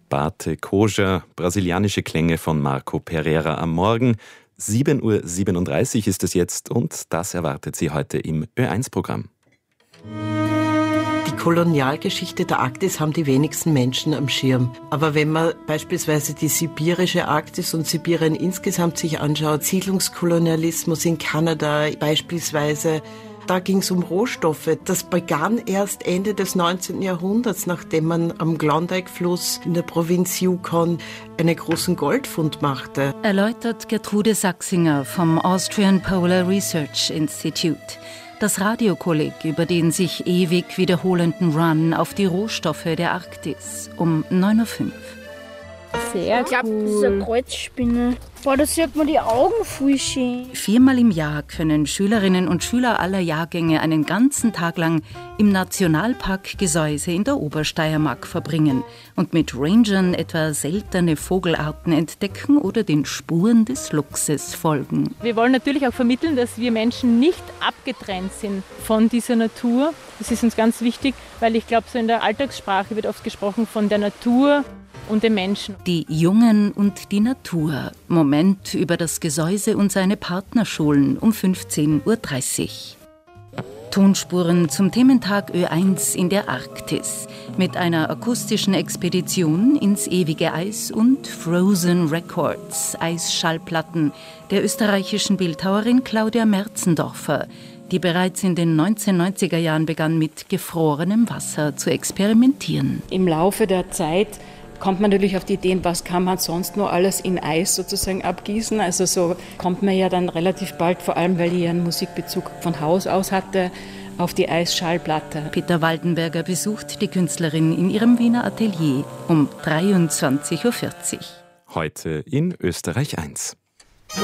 Bate Koscher, brasilianische Klänge von Marco Pereira am Morgen. 7:37 Uhr ist es jetzt und das erwartet Sie heute im Ö1-Programm. Die Kolonialgeschichte der Arktis haben die wenigsten Menschen am Schirm. Aber wenn man beispielsweise die sibirische Arktis und Sibirien insgesamt sich anschaut, Siedlungskolonialismus in Kanada beispielsweise, da ging es um Rohstoffe. Das begann erst Ende des 19. Jahrhunderts, nachdem man am Klondike-Fluss in der Provinz Yukon einen großen Goldfund machte. Erläutert Gertrude Sachsinger vom Austrian Polar Research Institute. Das Radiokolleg über den sich ewig wiederholenden Run auf die Rohstoffe der Arktis um 9:05 Uhr. Sehr Ich glaube, das ist eine Kreuzspinne. Boah, da sieht man die Augen voll schön. 4-mal im Jahr können Schülerinnen und Schüler aller Jahrgänge einen ganzen Tag lang im Nationalpark Gesäuse in der Obersteiermark verbringen und mit Rangern etwa seltene Vogelarten entdecken oder den Spuren des Luchses folgen. Wir wollen natürlich auch vermitteln, dass wir Menschen nicht abgetrennt sind von dieser Natur. Das ist uns ganz wichtig, weil ich glaube, so in der Alltagssprache wird oft gesprochen von der Natur und den Menschen. Die Jungen und die Natur. Moment über das Gesäuse und seine Partnerschulen um 15:30 Uhr. Tonspuren zum Thementag Ö1 in der Arktis. Mit einer akustischen Expedition ins ewige Eis und Frozen Records, Eisschallplatten der österreichischen Bildhauerin Claudia Merzendorfer, die bereits in den 1990er Jahren begann, mit gefrorenem Wasser zu experimentieren. Im Laufe der Zeit kommt man natürlich auf die Ideen, was kann man sonst nur alles in Eis sozusagen abgießen. Also so kommt man ja dann relativ bald, vor allem weil ich einen Musikbezug von Haus aus hatte, auf die Eisschallplatte. Peter Waldenberger besucht die Künstlerin in ihrem Wiener Atelier um 23:40 Uhr. Heute in Österreich 1.